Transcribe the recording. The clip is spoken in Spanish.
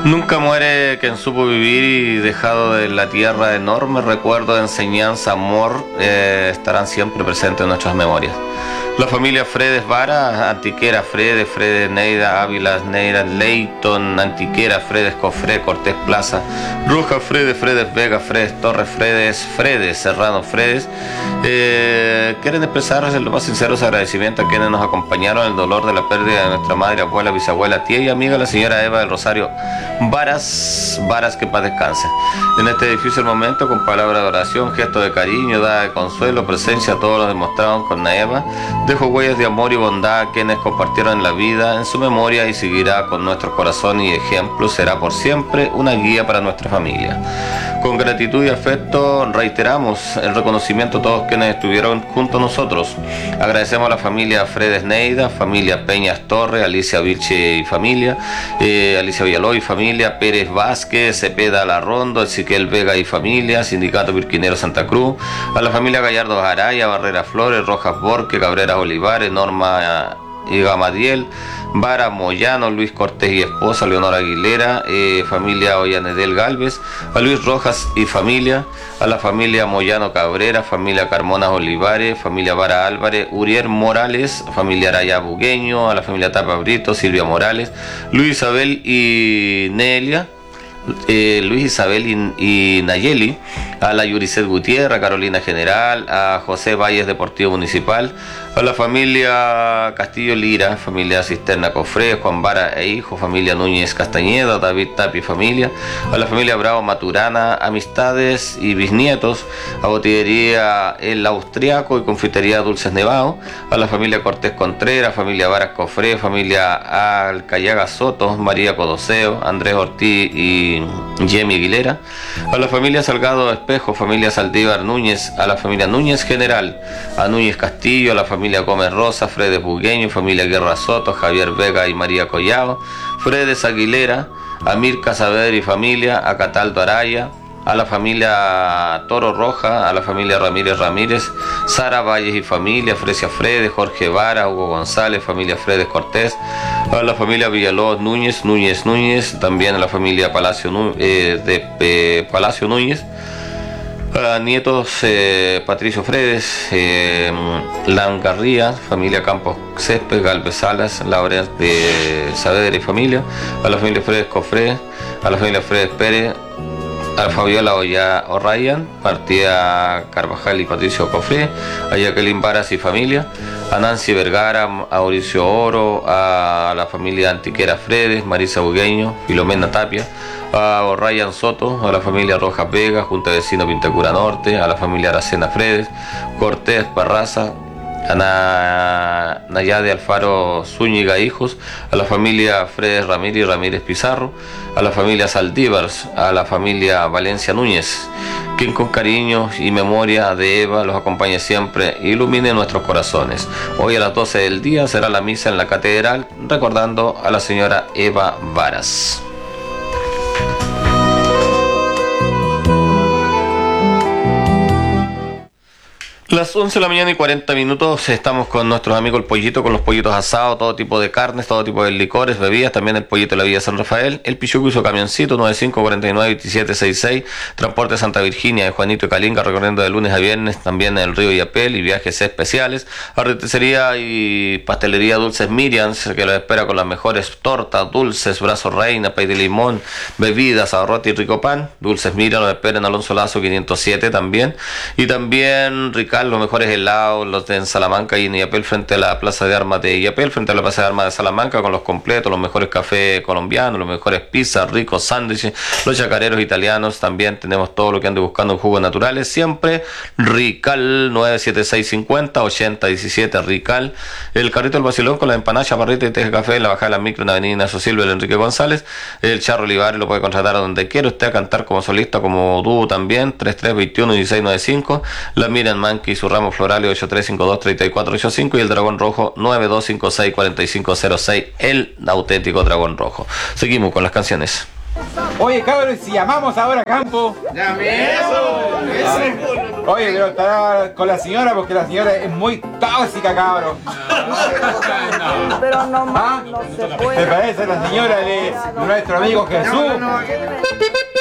Nunca muere quien supo vivir y dejado de la tierra enormes recuerdos de enseñanza, amor, estarán siempre presentes en nuestras memorias. La familia Fredes Vara, Antiquera Fredes, Fredes Neida, Ávila Neira, Leighton, Antiquera Fredes, Cofré, Cortés Plaza, Roja Fredes, Fredes Vega, Fredes Torres, Fredes Serrano Fredes, quieren expresarles los más sinceros agradecimientos a quienes nos acompañaron en el dolor de la pérdida de nuestra madre, abuela, bisabuela, tía y amiga, la señora Eva del Rosario Varas, que paz descanse. En este difícil momento, con palabras de oración, gesto de cariño, dada de consuelo, presencia, todos lo demostraron con Eva, dejo huellas de amor y bondad a quienes compartieron la vida en su memoria y seguirá con nuestro corazón y ejemplo, será por siempre una guía para nuestra familia. Con gratitud y afecto reiteramos el reconocimiento a todos quienes estuvieron junto a nosotros. Agradecemos a la familia Fredes Neida, familia Peñas Torres, Alicia Vilche y familia, Alicia Villaló y familia, Pérez Vázquez, Cepeda Larrondo, Ezequiel Vega y familia, Sindicato Virquinero Santa Cruz, a la familia Gallardo Araya, Barrera Flores, Rojas Borque, Cabrera Olivares, Norma y Gamadiel, Vara Moyano, Luis Cortés y esposa, Leonora Aguilera, familia Ollanedel Galvez, a Luis Rojas y familia, a la familia Moyano Cabrera, familia Carmona Olivares, familia Vara Álvarez, Uriel Morales, familia Araya Bugueño, a la familia Tapa Brito, Silvia Morales, Luis Isabel y Nelia, Luis Isabel y Nayeli, a la Yuricet Gutiérrez, a Carolina General, a José Valles Deportivo Municipal, a la familia Castillo Lira, familia Cisterna Cofré, Juan Vara e hijo, familia Núñez Castañeda, David Tapi familia, a la familia Bravo Maturana, amistades y bisnietos, a Botillería El Austriaco y Confitería Dulces Nevado, a la familia Cortés Contreras, familia Varas Cofré, familia Alcayaga Soto, María Codoseo, Andrés Ortiz y Yemi Aguilera, a la familia Salgado Espejo, familia Saldívar Núñez, a la familia Núñez General, a Núñez Castillo, a la familia Gómez Rosa, Fredes Bugueño, familia Guerra Soto, Javier Vega y María Collao, Fredes Aguilera, a Mirka Saavedra y familia, a Cataldo Araya, a la familia Toro Roja, a la familia Ramírez, Sara Valles y familia, Fresia Fredes, Jorge Vara, Hugo González, familia Fredes Cortés, a la familia Villalobos Núñez, también a la familia Palacio Núñez, a nietos Patricio Fredes, Langarría, familia Campos Césped, Galvez Salas, Laura de Saavedra y familia, a la familia Fredes Cofré, a la familia Fredes Pérez, a Fabiola O'Ryan, partida Carvajal y Patricio Cofré, a Jacqueline Varas y familia, a Nancy Vergara, a Mauricio Oro, a la familia Antiquera Fredes, Marisa Bugueño, Filomena Tapia, a O'Ryan Soto, a la familia Rojas Vega, Junta de Vecinos Pintacura Norte, a la familia Aracena Fredes, Cortés Barraza, a Nayade Alfaro Zúñiga hijos, a la familia Fredes Ramírez y Ramírez Pizarro, a la familia Saldívars, a la familia Valencia Núñez, quien con cariño y memoria de Eva los acompañe siempre e ilumine nuestros corazones. Hoy a las 12 del día será la misa en la catedral recordando a la señora Eva Varas. Las 11 de la mañana y 40 minutos estamos con nuestros amigos el Pollito, con los pollitos asados, todo tipo de carnes, todo tipo de licores, bebidas, también el Pollito de la Villa San Rafael, el Pichuco y su camioncito 9549-2766, Transporte Santa Virginia de Juanito y Calinga, recorriendo de lunes a viernes, también en el Río Yapel y viajes especiales, artesanería y pastelería Dulces Miriams, que los espera con las mejores tortas, dulces, brazos reina, pay de limón, bebidas, abarrote y rico pan. Dulces Miriams los espera en Alonso Lazo 507 también, y también los mejores helados, los de Salamanca y en Yapel frente a la Plaza de Armas de Yapel, frente a la Plaza de Armas de Salamanca, con los completos, los mejores cafés colombianos, los mejores pizzas, ricos sándwiches, los chacareros italianos, también tenemos todo lo que ande buscando en jugos naturales, siempre Rical 97650-8017 Rical, el carrito del Basilón con la empanada, chaparrita y té de café en la bajada de la micro en Avenida Ignacio Silva, el Enrique González, el Charro Olivares lo puede contratar a donde quiera, usted a cantar como solista, como dúo también, 3321-1695, la Miriam Manqui y su ramo floral 8352-3485 y el Dragón Rojo 9256-4506, el auténtico Dragón Rojo. Seguimos con las canciones. Oye, cabrón, si llamamos ahora a campo. ¡Llame eso! Oye, pero estará con la señora porque la señora es muy tóxica, cabrón. Pero no ¿Ah? más, no se ¿Te puede. parece la señora de nuestro amigo Jesús?